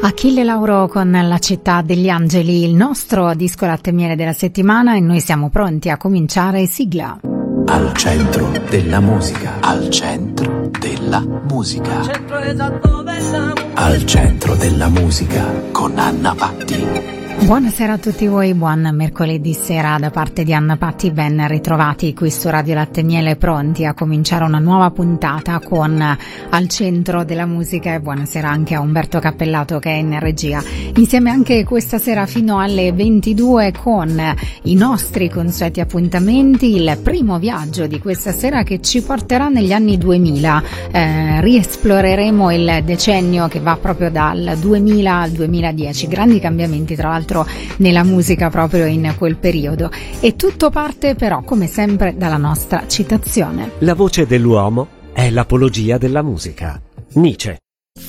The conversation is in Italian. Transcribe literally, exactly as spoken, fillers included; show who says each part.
Speaker 1: Achille Lauro con La città degli angeli, il nostro disco latte e miele della settimana, e noi siamo pronti a cominciare. Sigla.
Speaker 2: Al centro della musica, al centro della musica, al centro della musica con Anna Patti.
Speaker 1: Buonasera a tutti voi, buon mercoledì sera da parte di Anna Patti, ben ritrovati qui su Radio Latte e Miele, pronti a cominciare una nuova puntata con Al centro della musica, e buonasera anche a Umberto Cappellato che è in regia, insieme anche questa sera fino alle ventidue con i nostri consueti appuntamenti. Il primo viaggio di questa sera che ci porterà negli anni duemila, eh, riesploreremo il decennio che va proprio dal duemila al duemiladieci, grandi cambiamenti tra l'altro nella musica proprio in quel periodo, e tutto parte però come sempre dalla nostra citazione.
Speaker 3: La voce dell'uomo è l'apologia della musica. Nietzsche.